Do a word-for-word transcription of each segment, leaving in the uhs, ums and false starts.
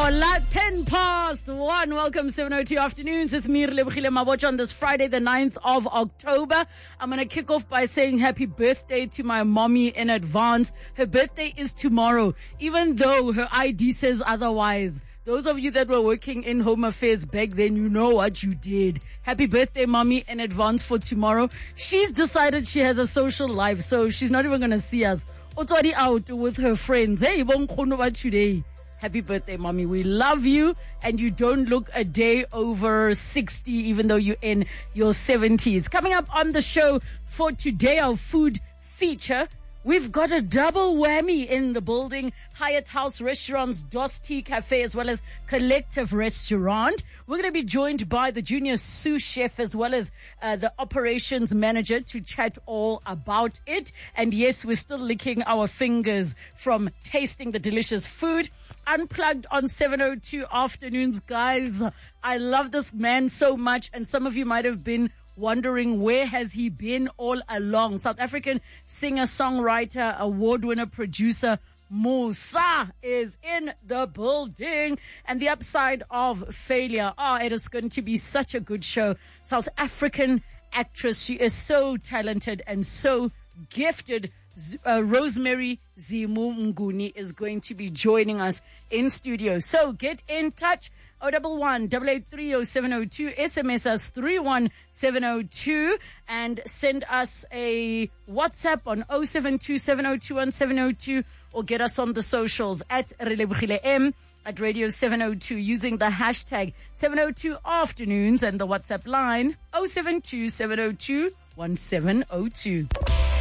Hola, ten past one. Welcome, seven oh two Afternoons with me, Relebogile Mabotja, on this Friday, the ninth of October. I'm going to kick off by saying happy birthday to my mommy in advance. Her birthday is tomorrow, even though her I D says otherwise. Those of you that were working in Home Affairs back then, you know what you did. Happy birthday, mommy, in advance for tomorrow. She's decided she has a social life, so she's not even going to see us. It's already out with her friends. Hey, today. Happy birthday, mommy. We love you, and you don't look a day over sixty, even though you're in your seventies. Coming up on the show for today, our food feature, we've got a double whammy in the building. Hyatt House Restaurants, Dos Tea Cafe, as well as Collective Restaurant. We're going to be joined by the junior sous chef as well as uh, the operations manager to chat all about it. And yes, we're still licking our fingers from tasting the delicious food. Unplugged on seven oh two Afternoons, guys. I love this man so much, and some of you might have been wondering where has he been all along. South African singer, songwriter, award winner, producer Musa is in the building. And the upside of failure. Oh, it is going to be such a good show. South African actress. She is so talented and so gifted. Uh, Rosemary Zimu Mnguni is going to be joining us in studio. So get in touch. oh one one, eight eight three oh seven oh two. S M S us three one seven oh two and send us a WhatsApp on oh seven two seven oh two one seven oh two, or get us on the socials at Relebogile M, at Radio seven oh two, using the hashtag seven oh two Afternoons, and the WhatsApp line oh seven two seven oh two one seven oh two.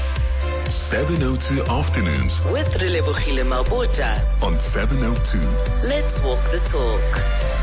seven oh two Afternoons with Relebogile Mabotja on seven oh two. Let's walk the talk.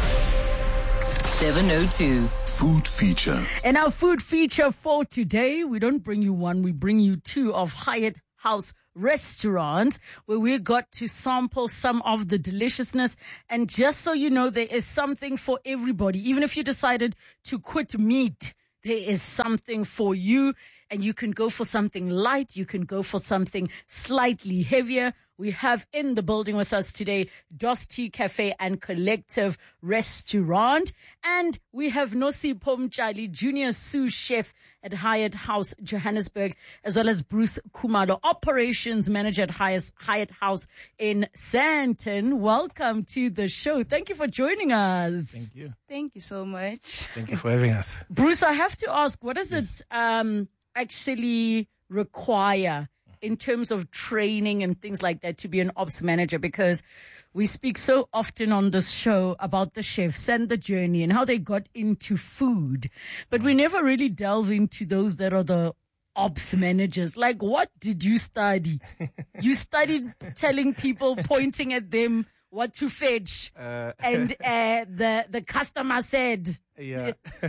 seven oh two Food feature. And our food feature for today, we don't bring you one, we bring you two of Hyatt House Restaurants, where we got to sample some of the deliciousness. And just so you know, there is something for everybody. Even if you decided to quit meat, there is something for you, and you can go for something light. You can go for something slightly heavier. We have in the building with us today Dos Tea Cafe and Collective Restaurant. And we have Nosipho Mtshali, junior sous chef at Hyatt House Johannesburg, as well as Bruce Khumalo, operations manager at Hyatt House in Sandton. Welcome to the show. Thank you for joining us. Thank you. Thank you so much. Thank you for having us. Bruce, I have to ask, what does Yes. it um, actually require in terms of training and things like that to be an ops manager? Because we speak so often on this show about the chefs and the journey and how they got into food, but we never really delve into those that are the ops managers. Like, what did you study? You studied telling people, pointing at them what to fetch, Uh, and uh, the the customer said, yeah.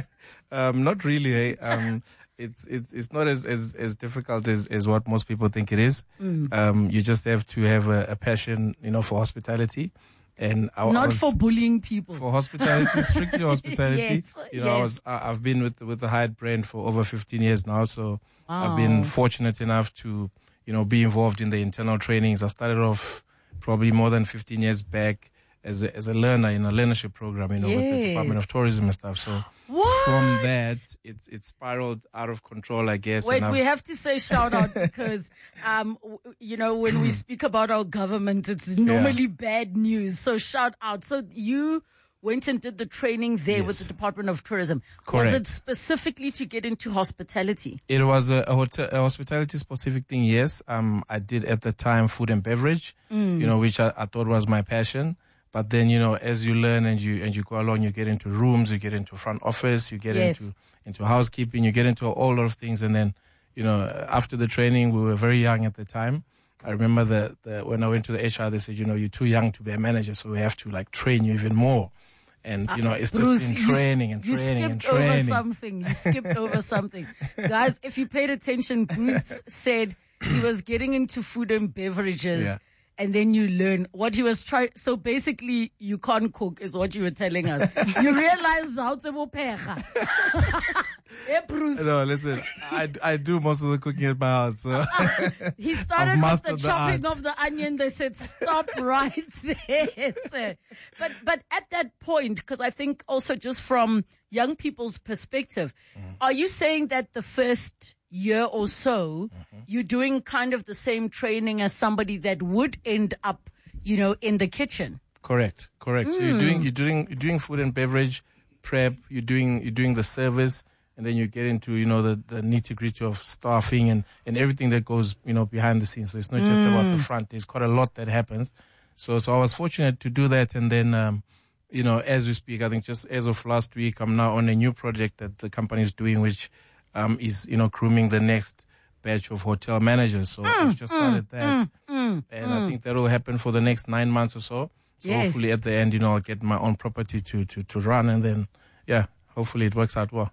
um, not really. Eh? Um, it's it's it's not as as, as difficult as, as what most people think it is. Mm. Um, you just have to have a, a passion, you know, for hospitality, and I, not I was, for bullying people. for hospitality, strictly hospitality. Yes, you know, I yes. was I, I've been with with the Hyatt brand for over fifteen years now, so Wow. I've been fortunate enough to, you know, be involved in the internal trainings. I started off probably more than fifteen years back as a, as a learner in a learnership program, you know, with the Yes. Department of Tourism and stuff. So What? from that, it's it's spiraled out of control, I guess. Wait, and we I've- have to say shout out because, um, w- you know, when we speak about our government, it's normally bad news. So shout out. So you went and did the training there with Yes. the Department of Tourism. Correct. Was it specifically to get into hospitality? It was a, a, hotel, a hospitality specific thing, yes. Um, I did at the time food and beverage, Mm. you know, which I, I thought was my passion. But then, you know, as you learn and you and you go along, you get into rooms, you get into front office, you get Yes. into into housekeeping, you get into a whole lot of things. And then, you know, after the training, we were very young at the time. I remember that the, when I went to the H R, they said, you know, you're too young to be a manager, so we have to like train you even more. And, you know, it's Bruce, just been training and you, training you and skipped over training. something. You skipped over something. Guys, if you paid attention, Bruce said he was getting into food and beverages. Yeah. And then you learn what he was trying. So basically, you can't cook is what you were telling us. You realize how to prepare. Yeah, Bruce. No, listen, I, I do most of the cooking at my house. So. He started I've with the mastered the chopping art. of the onion. They said, stop right there. sir." But, but at that point, because I think also just from young people's perspective, mm. are you saying that the first year or so, mm-hmm. you're doing kind of the same training as somebody that would end up, you know, in the kitchen? Correct, correct. Mm. So you're doing, you're doing, you're doing food and beverage prep. You're doing, you're doing the service. And then you get into, you know, the, the nitty-gritty of staffing and, and everything that goes, you know, behind the scenes. So it's not just mm. about the front. There's quite a lot that happens. So so I was fortunate to do that. And then, um, you know, as we speak, I think just as of last week, I'm now on a new project that the company is doing, which um, is, you know, grooming the next batch of hotel managers. So mm, I've just started mm, that. Mm, mm, and mm. I think that will happen for the next nine months or so. So yes. hopefully at the end, you know, I'll get my own property to, to, to run. And then, yeah. Hopefully it works out well.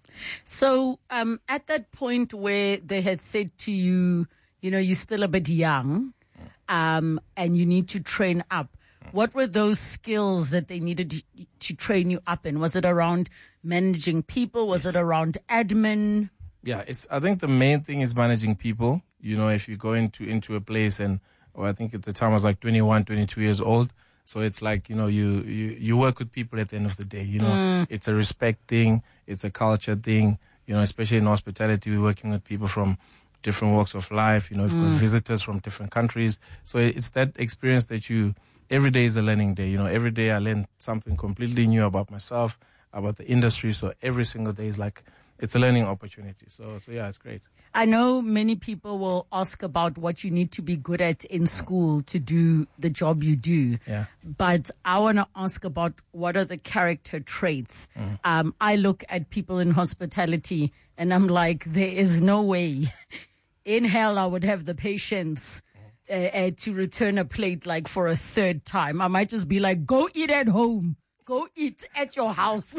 So um, at that point where they had said to you, you know, you're still a bit young um, and you need to train up, what were those skills that they needed to, to train you up in? Was it around managing people? Was yes. it around admin? Yeah, it's. I think the main thing is managing people. You know, if you go into, into a place and, or I think at the time I was like twenty-one, twenty-two years old. So it's like, you know, you, you, you work with people at the end of the day, you know, mm. it's a respect thing. It's a culture thing, you know, especially in hospitality, we're working with people from different walks of life, you know, we've mm. got visitors from different countries. So it's that experience that you, every day is a learning day, you know, every day I learn something completely new about myself, about the industry. So every single day is like, it's a learning opportunity. So, so yeah, it's great. I know many people will ask about what you need to be good at in school to do the job you do. Yeah. But I want to ask about what are the character traits. Mm. Um, I look at people in hospitality and I'm like, there is no way in hell I would have the patience uh, uh, to return a plate like for a third time. I might just be like, go eat at home. Go eat at your house.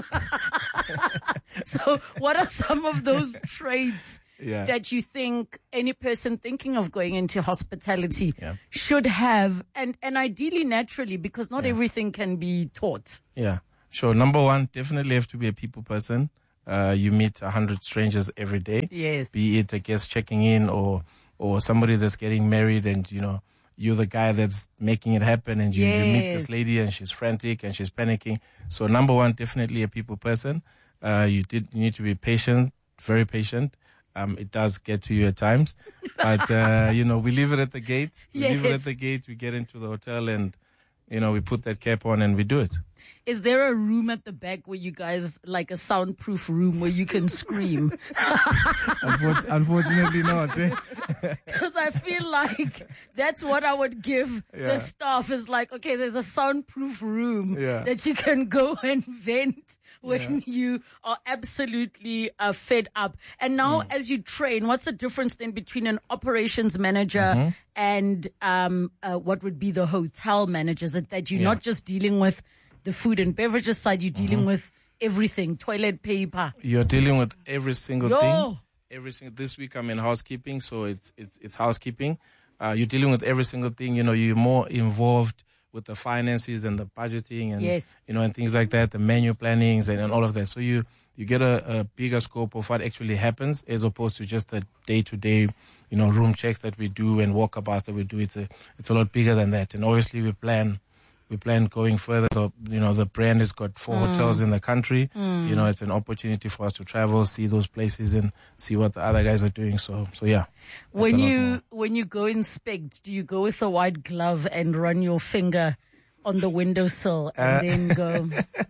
So what are some of those traits yeah. that you think any person thinking of going into hospitality yeah. should have, and, and ideally naturally, because not yeah. everything can be taught? Yeah, sure. Number one, definitely have to be a people person. Uh, you meet a hundred strangers every day. Yes. Be it a guest checking in or, or somebody that's getting married and, you know, you're the guy that's making it happen and you, yes. you meet this lady and she's frantic and she's panicking. So number one, definitely a people person. Uh, you did, you need to be patient, very patient. Um, it does get to you at times, but, uh, you know, we leave it at the gate. We yes. leave it at the gate. We get into the hotel and, you know, we put that cap on and we do it. Is there a room at the back where you guys, like a soundproof room where you can scream? Unfortunately, unfortunately not. Eh? Because I feel like that's what I would give yeah. the staff is like, okay, there's a soundproof room yeah. that you can go and vent when yeah. you are absolutely uh, fed up. And now mm. as you train, what's the difference then between an operations manager mm-hmm. and um, uh, what would be the hotel manager? Is it that you're yeah. not just dealing with the food and beverages side, you're dealing mm-hmm. with everything, toilet paper? You're dealing with every single Yo. thing. Every single, this week I'm in housekeeping, so it's it's it's housekeeping. Uh, you're dealing with every single thing. You know, you're more involved with the finances and the budgeting and yes. you know and things like that, the menu plannings and, and all of that. So you you get a, a bigger scope of what actually happens as opposed to just the day to day, you know, room checks that we do and walkabouts that we do. It's a it's a lot bigger than that. And obviously we plan. We plan going further. So, you know, the brand has got four mm. hotels in the country. Mm. You know, it's an opportunity for us to travel, see those places, and see what the other guys are doing. So, so yeah. When you when you go inspect, do you go with a white glove and run your finger on the windowsill and uh, then go?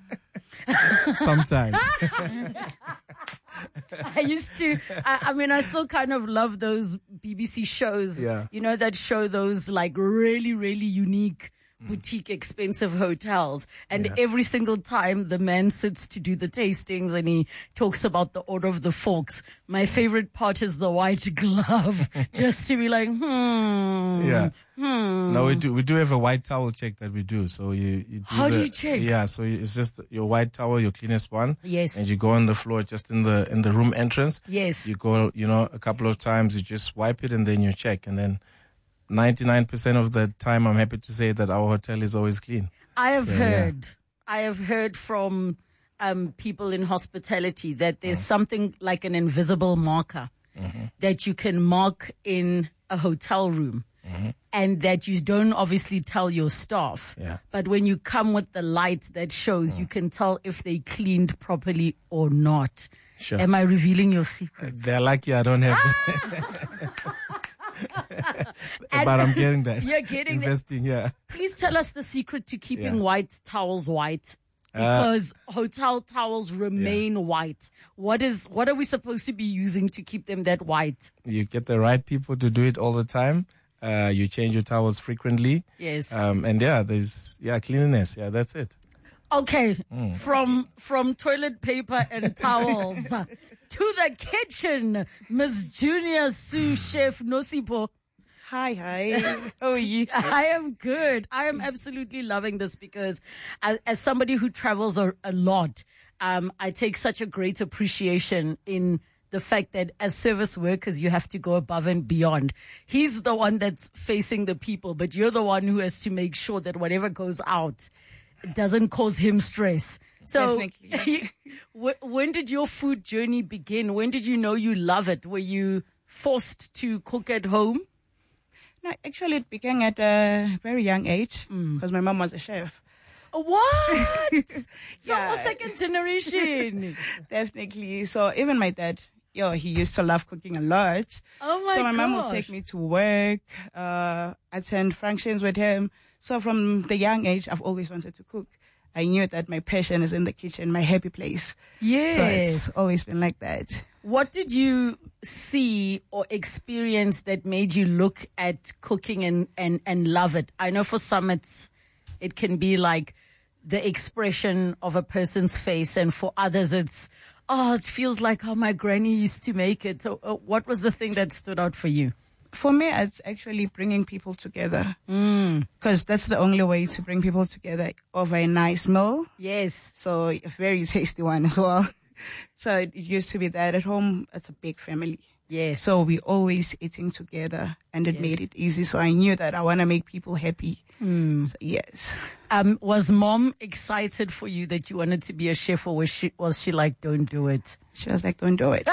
Sometimes. I used to, I, I mean, I still kind of love those B B C shows, yeah. you know, that show those like really, really unique boutique expensive hotels, and yeah. every single time the man sits to do the tastings and he talks about the order of the forks, my favorite part is the white glove, just to be like, hmm. Yeah. Hmm. No, we do. We do have a white towel check that we do. So you. you do How the, do you check? Yeah. So it's just your white towel, your cleanest one. Yes. And you go on the floor just in the in the room entrance. Yes. You go, you know, a couple of times. You just wipe it and then you check, and then ninety-nine percent of the time, I'm happy to say that our hotel is always clean. I have so, heard. Yeah. I have heard from um, people in hospitality that there's mm. something like an invisible marker mm-hmm. that you can mark in a hotel room. Mm-hmm. And that you don't obviously tell your staff. Yeah. But when you come with the light that shows, mm. you can tell if they cleaned properly or not. Sure. Am I revealing your secrets? They're lucky I don't have But I'm getting that. You're getting Investing, that. yeah. Please tell us the secret to keeping yeah. white towels white. Because uh, hotel towels remain yeah. white. What is, what are we supposed to be using to keep them that white? You get the right people to do it all the time. Uh, you change your towels frequently. Yes. Um, and yeah, there's, yeah, cleanliness. Yeah, that's it. Okay. Mm. From, from toilet paper and towels to the kitchen, Miss Junior Sous Chef Nosipo. Hi, hi. How are you? I am good. I am absolutely loving this because as, as somebody who travels a, a lot, um, I take such a great appreciation in the fact that as service workers, you have to go above and beyond. He's the one that's facing the people, but you're the one who has to make sure that whatever goes out doesn't cause him stress. So when did your food journey begin? When did you know you love it? Were you forced to cook at home? No, actually it began at a very young age because mm. my mom was a chef. What? So yeah. second generation. Definitely. So even my dad, yo, he used to love cooking a lot. Oh my So my gosh. mom would take me to work, uh, attend functions with him. So from the young age, I've always wanted to cook. I knew that my passion is in the kitchen, my happy place. Yes. So it's always been like that. What did you see or experience that made you look at cooking and, and, and love it? I know for some it's, it can be like the expression of a person's face, and for others it's, oh, it feels like how my granny used to make it. So uh, what was the thing that stood out for you? For me, it's actually bringing people together. Mm. Because that's the only way to bring people together over a nice meal. Yes. So a very tasty one as well. So it used to be that at home, it's a big family. Yes. So we always eating together, and it yes. made it easy. So I knew that I want to make people happy. Mm. So, yes. Um, was mom excited for you that you wanted to be a chef, or was she, was she like, don't do it? She was like, don't do it.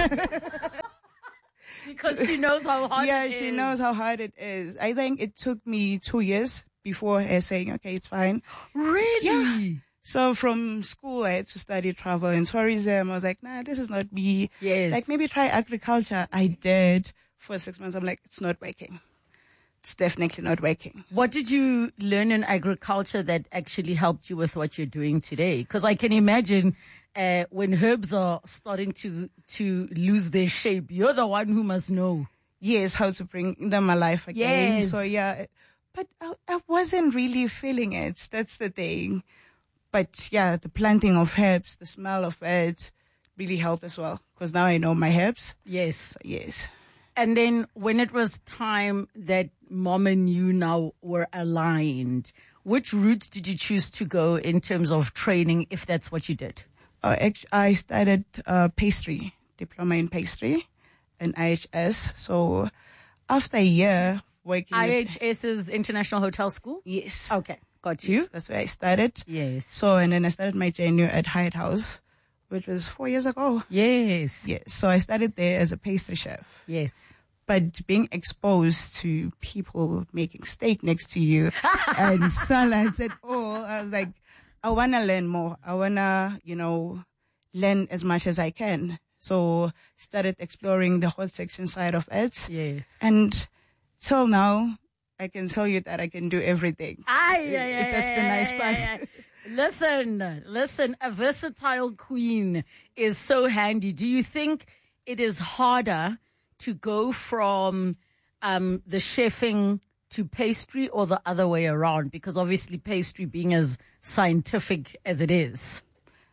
Because she knows how hard yeah, it is. Yeah, she knows how hard it is. I think it took me two years before her saying, okay, it's fine. Really? Yeah. So from school, I had to study travel and tourism. I was like, nah, this is not me. Yes. Like, maybe try agriculture. I did for six months. I'm like, it's not working. It's definitely not working. What did you learn in agriculture that actually helped you with what you're doing today? Because I can imagine uh, when herbs are starting to, to lose their shape, you're the one who must know. Yes, how to bring them alive again. Yes. So, yeah. But I, I wasn't really feeling it. That's the thing. But yeah, the planting of herbs, the smell of it really helped as well. Because now I know my herbs. Yes. So, yes. And then when it was time that mom and you now were aligned, which route did you choose to go in terms of training, if that's what you did? Uh, I started uh, pastry, diploma in pastry and I H S. So after a year working... I H S is International Hotel School? Yes. Okay. Got you. Yes, that's where I started. Yes. So, and then I started my journey at Hyatt House, which was four years ago. Yes. Yes. So I started there as a pastry chef. Yes. But being exposed to people making steak next to you and salads and all, I was like, I want to learn more. I want to, you know, learn as much as I can. So started exploring the hot section side of it. Yes. And till now, I can tell you that I can do everything. Aye, aye, aye, That's the nice part. aye, aye. Listen, listen, a versatile queen is so handy. Do you think it is harder to go from um, the chefing to pastry, or the other way around? Because obviously pastry being as scientific as it is.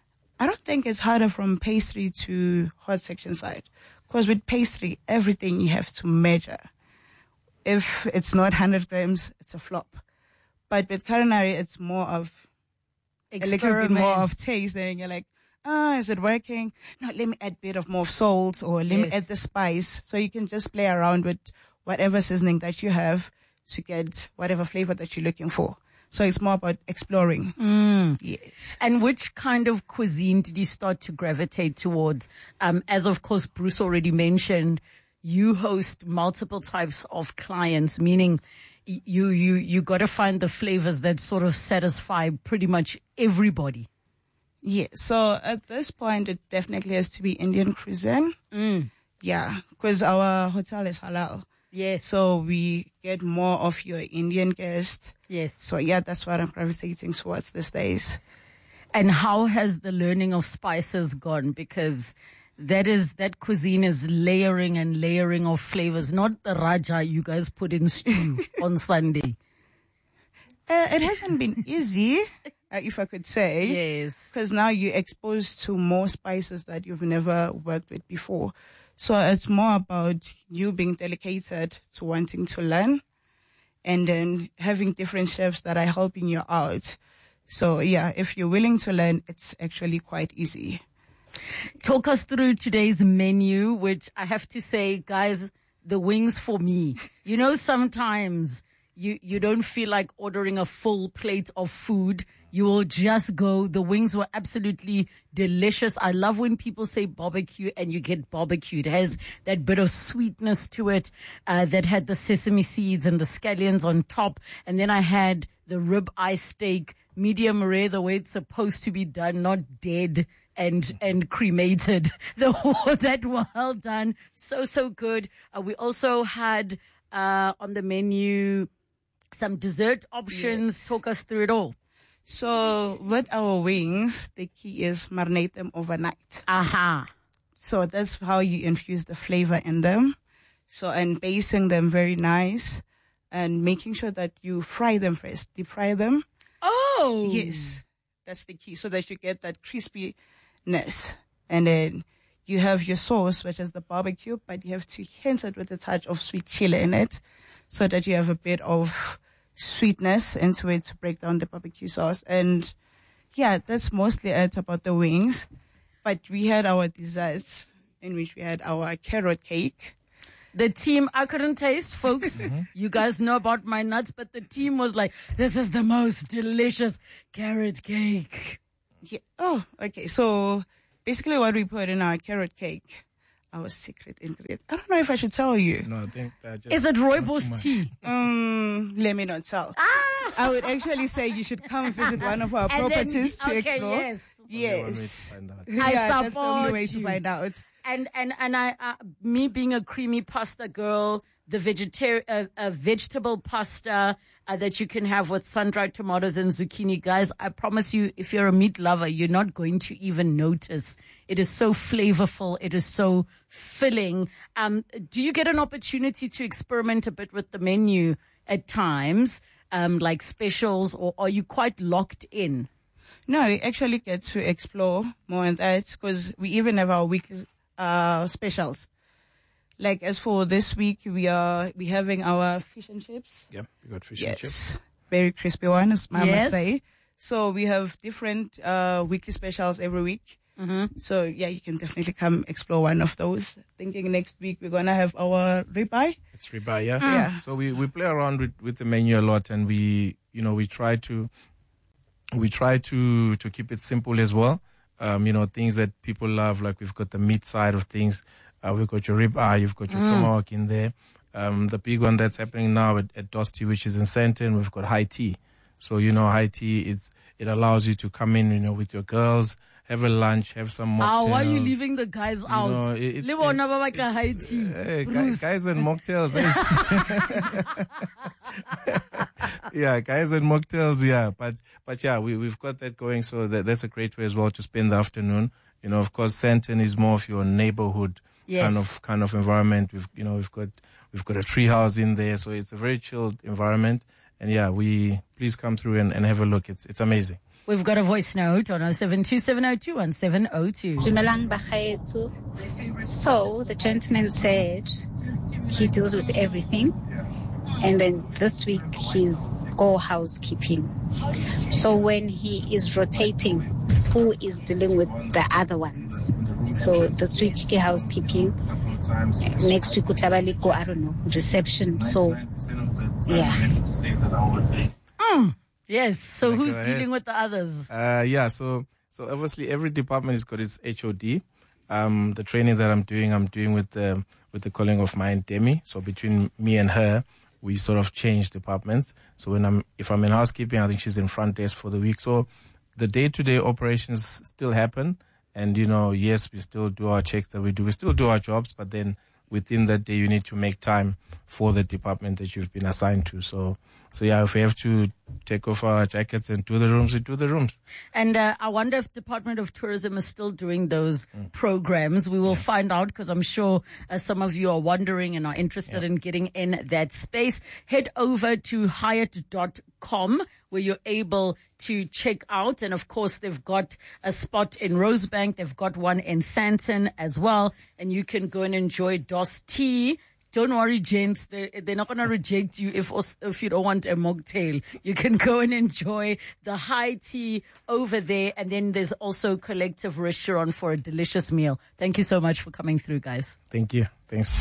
I don't think it's harder from pastry to hot section side. Because with pastry, everything you have to measure. If it's not one hundred grams, it's a flop. But with culinary, it's more of Experiment. a little bit more of taste. Then you're like, ah, oh, is it working? No, let me add a bit of more salt, or let yes. me add the spice. So you can just play around with whatever seasoning that you have to get whatever flavor that you're looking for. So it's more about exploring. Mm. Yes. And which kind of cuisine did you start to gravitate towards? Um, as of course, Bruce already mentioned, you host multiple types of clients, meaning you, you, you got to find the flavors that sort of satisfy pretty much everybody. Yeah. So at this point, it definitely has to be Indian cuisine. Mm. Yeah. Because our hotel is halal. Yes. So we get more of your Indian guests. Yes. So yeah, that's what I'm gravitating towards these days. And how has the learning of spices gone? Because that is, that cuisine is layering and layering of flavors, not the raja you guys put in stew on Sunday. Uh, it hasn't been easy, uh, if I could say. Yes. Because now you're exposed to more spices that you've never worked with before. So it's more about you being dedicated to wanting to learn and then having different chefs that are helping you out. So yeah, if you're willing to learn, it's actually quite easy. Talk us through today's menu, which I have to say, guys, the wings for me. You know, sometimes you, you don't feel like ordering a full plate of food. You will just go. The wings were absolutely delicious. I love when people say barbecue and you get barbecue. It has that bit of sweetness to it, uh, that had the sesame seeds and the scallions on top. And then I had the rib eye steak, medium rare, the way it's supposed to be done, not dead and, and cremated. The, that well done. So, so good. Uh, we also had, uh, on the menu some dessert options. Yes. Talk us through it all. So with our wings, the key is marinate them overnight. Aha. So that's how you infuse the flavor in them. So, and basting them very nice and making sure that you fry them first, deep fry them. Oh. Yes. That's the key. So that you get that crispiness. And then you have your sauce, which is the barbecue, but you have to hint it with a touch of sweet chili in it so that you have a bit of sweetness into it to break down the barbecue sauce. And yeah, that's mostly it about the wings. But we had our desserts in which we had our carrot cake. The team, I couldn't taste, folks. Mm-hmm. You guys know about my nuts, but the team was like, this is the most delicious carrot cake. Yeah. Oh, okay. So basically what we put in our carrot cake, our secret ingredient. I don't know if I should tell you. No, I think that just... Is it rooibos tea? Um, let me not tell. Ah! I would actually say you should come visit one of our and properties then, to okay, explore. Yes. Yes. I yeah, support that's the only way you. to find out. And and and I, uh, me being a creamy pasta girl, the vegetarian, uh, uh, vegetable pasta uh, that you can have with sun-dried tomatoes and zucchini, guys. I promise you, if you're a meat lover, you're not going to even notice. It is so flavorful. It is so filling. Um, do you get an opportunity to experiment a bit with the menu at times, um, like specials, or are you quite locked in? No, we actually get to explore more on that because we even have our weekly uh, specials. Like as for this week, we are we having our fish and chips. Yeah, we got fish yes. and chips. Very crispy one, as I yes. must say. So we have different uh, weekly specials every week. Mm-hmm. So yeah, you can definitely come explore one of those. Thinking next week we're gonna have our ribeye. It's ribeye, yeah. Mm. Yeah. So we, we play around with, with the menu a lot, and we you know we try to we try to to keep it simple as well. Um, you know, things that people love, like we've got the meat side of things. Uh, we've got your ribeye, you've got your mm. tomahawk in there. Um, the big one that's happening now at, at Dosti, which is in Sandton, we've got high tea. So, you know, high tea, it's, it allows you to come in, you know, with your girls, have a lunch, have some mocktails. Oh, why are you leaving the guys out? You know, it, Live on like a high tea. Hey, guys, guys and mocktails. Yeah, guys and mocktails, yeah. But, but yeah, we, we've got that going. So that, that's a great way as well to spend the afternoon. You know, of course, Sandton is more of your neighborhood yes. kind of, kind of environment. We've, you know, we've got, we've got a tree house in there. So it's a very chilled environment. And yeah, we, please come through and, and have a look. It's, it's amazing. We've got a voice note on oh seven two seven oh two one seven oh two. Dumelang Bakhaetu. So the gentleman said he deals with everything. And then this week he's go housekeeping. So when he is rotating, who is dealing with the other ones? So this week he housekeeping. Next week utabali go, I don't know, reception. So yeah. Mm. Yes. So Can I who's go dealing ahead? with the others? Uh, yeah, so so obviously every department has got its H O D. Um, the training that I'm doing, I'm doing with the with the colleague of mine, Demi. So between me and her, we sort of change departments. So when I'm if I'm in housekeeping, I think she's in front desk for the week. So the day-to-day operations still happen, and you know, yes, we still do our checks that we do. We still do our jobs, but then within that day, you need to make time for the department that you've been assigned to. So, so yeah, if we have to take off our jackets and do the rooms, we do the rooms. And uh, I wonder if Department of Tourism is still doing those mm. programs. We will yeah. find out, because I'm sure uh, some of you are wondering and are interested yeah. in getting in that space. Head over to Hyatt dot com where you're able to check out. And of course, they've got a spot in Rosebank. They've got one in Sandton as well. And you can go and enjoy DOS tea. Don't worry, gents. They, they're not going to reject you if if you don't want a mocktail. You can go and enjoy the high tea over there. And then there's also Collective Restaurant for a delicious meal. Thank you so much for coming through, guys. Thank you. Thanks.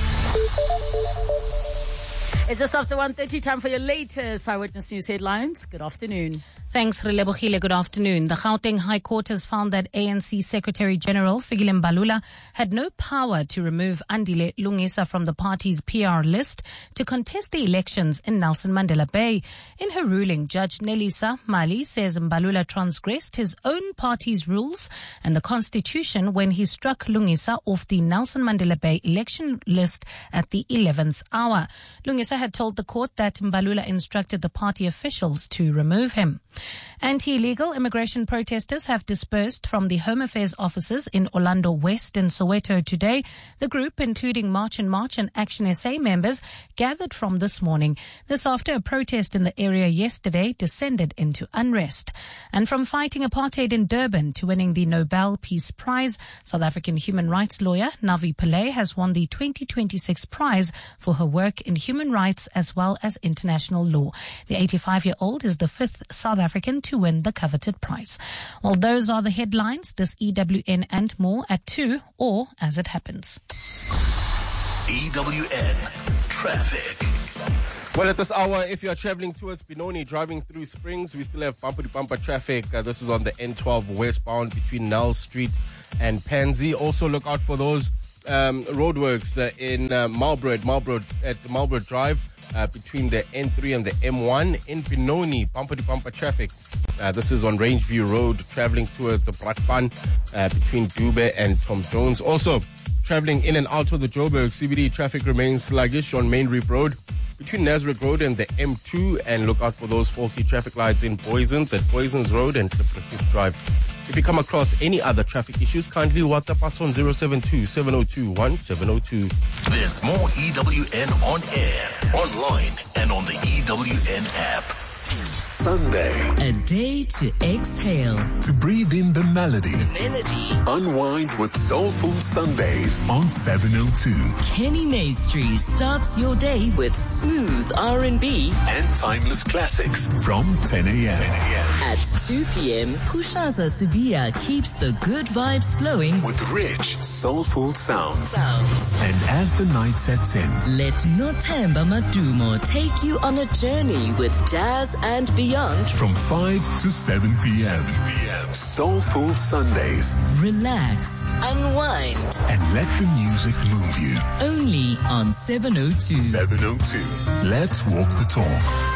It's just after one thirty, time for your latest Eyewitness News headlines. Good afternoon. Thanks, Relebohile. Good afternoon. The Gauteng High Court has found that A N C Secretary General Fikile Mbalula had no power to remove Andile Lungisa from the party's P R list to contest the elections in Nelson Mandela Bay. In her ruling, Judge Nelisa Mali says Mbalula transgressed his own party's rules and the constitution when he struck Lungisa off the Nelson Mandela Bay election list at the eleventh hour. Lungisa had told the court that Mbalula instructed the party officials to remove him. Anti-illegal immigration protesters have dispersed from the Home Affairs offices in Orlando West and Soweto today. The group, including March and March and Action S A members, gathered from this morning. This after a protest in the area yesterday descended into unrest. And from fighting apartheid in Durban to winning the Nobel Peace Prize, South African human rights lawyer Navi Pillay has won the twenty twenty-six prize for her work in human rights as well as international law. The eighty-five-year-old is the fifth South African to win the coveted prize. Well, those are the headlines. This E W N and more at two, or as it happens. E W N Traffic. Well, at this hour, if you are traveling towards Benoni, driving through Springs, we still have bumper-to-bumper traffic. Uh, this is on the N twelve westbound between Nell Street and Pansy. Also, look out for those um, roadworks uh, in uh, Marlborough, at Marlborough, at Marlborough Drive. Uh, between the N three and the M one in Benoni, bumper-to-bumper traffic. Uh, this is on Rangeview Road, traveling towards the Brakpan, uh, between Dube and Tom Jones. Also, traveling in and out of the Joburg C B D, traffic remains sluggish on Main Reef Road, between Nazareth Road and the M two, and look out for those faulty traffic lights in Boysons, at Boysons Road and Cliff Drive. If you come across any other traffic issues, kindly WhatsApp us on zero seven two, seven zero two, one seven zero two. There's more E W N on air, online, and on the E W N app. Sunday. A day to exhale. To breathe in the melody. Melody. Unwind with Soulful Sundays on seven oh two. Kenny Maestri starts your day with smooth R and B and timeless classics from ten a.m. At two p.m., Kushaza Sibia keeps the good vibes flowing with rich, soulful sounds. sounds. And as the night sets in, let Nothemba Madumo take you on a journey with jazz and beyond from five to seven p.m. Soulful Sundays. Relax, unwind, and let the music move you. Only on seven oh two. seven oh two. Let's walk the talk.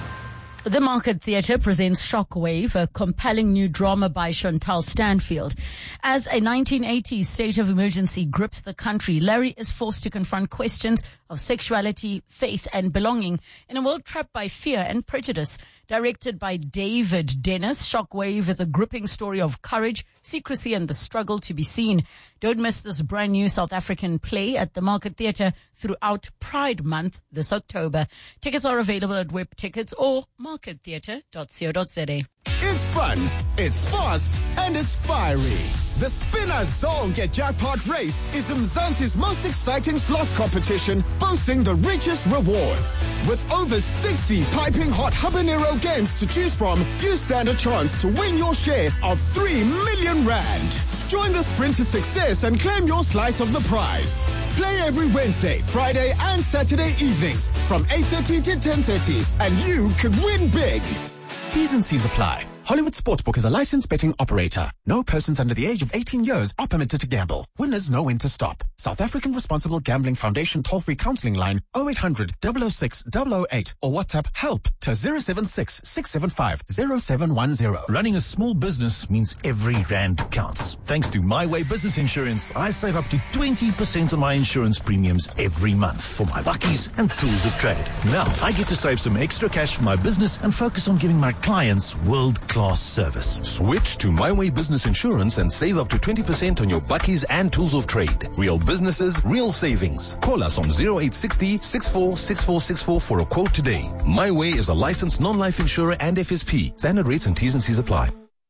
The Market Theatre presents Shockwave, a compelling new drama by Chantal Stanfield. As a nineteen eighties state of emergency grips the country, Larry is forced to confront questions of sexuality, faith, and belonging in a world trapped by fear and prejudice. Directed by David Dennis, Shockwave is a gripping story of courage, secrecy, and the struggle to be seen. Don't miss this brand new South African play at the Market Theatre throughout Pride Month this October. Tickets are available at Web Tickets or market theatre dot co dot za. It's fun, it's fast, and it's fiery. The Spinner Zonke Jackpot Race is Mzansi's most exciting slots competition, boasting the richest rewards. With over sixty piping hot habanero games to choose from, you stand a chance to win your share of three million rand. Join the sprint to success and claim your slice of the prize. Play every Wednesday, Friday, and Saturday evenings from eight thirty to ten thirty, and you could win big. T's and C's apply. Hollywood Sportsbook is a licensed betting operator. No persons under the age of eighteen years are permitted to gamble. Winners know when to stop. South African Responsible Gambling Foundation toll-free counseling line oh eight hundred, double oh six, double oh eight or WhatsApp help to zero seven six, six seven five, zero seven one zero. Running a small business means every rand counts. Thanks to My Way Business Insurance, I save up to twenty percent on my insurance premiums every month for my bakkies and tools of trade. Now I get to save some extra cash for my business and focus on giving my clients world-class service. Switch to My Way Business Insurance and save up to twenty percent on your bakkies and tools of trade. Real businesses, real savings. Call us on zero eight six zero, six four six four six four for a quote today. My Way is a licensed non-life insurer and F S P. Standard rates and T's and C's apply.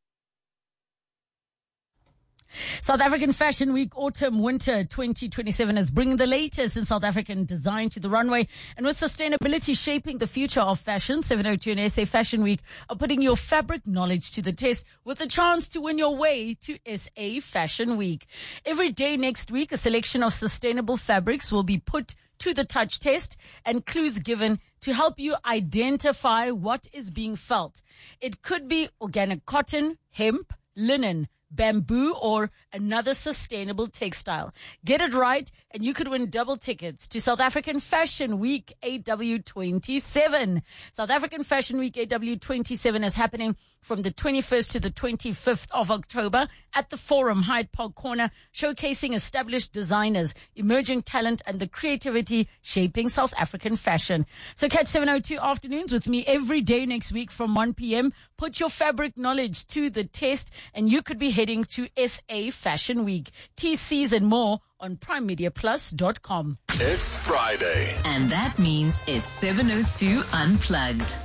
South African Fashion Week Autumn Winter twenty twenty-seven is bringing the latest in South African design to the runway. And with sustainability shaping the future of fashion, seven oh two and S A Fashion Week are putting your fabric knowledge to the test with a chance to win your way to S A Fashion Week. Every day next week, a selection of sustainable fabrics will be put to the touch test and clues given to help you identify what is being felt. It could be organic cotton, hemp, linen, bamboo, or another sustainable textile. Get it right and you could win double tickets to South African Fashion Week A W twenty-seven. South African Fashion Week A W twenty-seven is happening from the twenty-first to the twenty-fifth of October at the Forum, Hyde Park Corner, showcasing established designers, emerging talent, and the creativity shaping South African fashion. So catch seven oh two afternoons with me every day next week from one p.m. Put your fabric knowledge to the test and you could be heading to S A Fashion Week. T Cs and more on prime media plus dot com. It's Friday. And that means it's seven oh two Unplugged.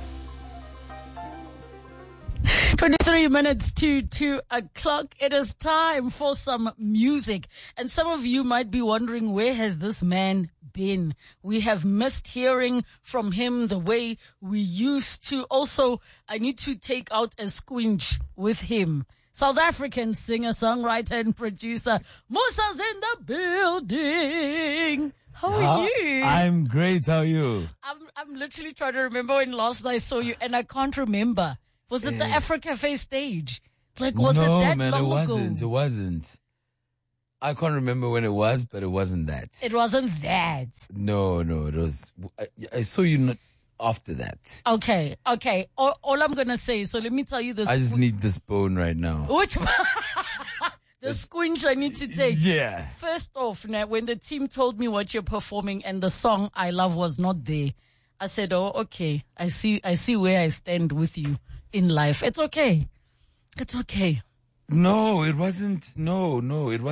twenty-three minutes to two o'clock. It is time for some music. And some of you might be wondering, where has this man been? We have missed hearing from him the way we used to. Also, I need to take out a squinch with him. South African singer, songwriter, and producer, Musa's in the building. How are How, you? I'm great. How are you? I'm, I'm literally trying to remember when last I saw you, and I can't remember. Was it the Afro Cafe stage? Like, was no, it that man, long it wasn't. ago? It wasn't. I can't remember when it was, but it wasn't that. It wasn't that. No, no, it was. I, I saw you not after that. Okay, okay. All, all I'm gonna say. So let me tell you this. I just need this bone right now. Which the squinch I need to take. Yeah. First off, now, when the team told me what you're performing and the song I Love was not there, I said, "Oh, okay. I see. I see where I stand with you in life. It's okay. It's okay." No, it wasn't. No, no, it wasn't.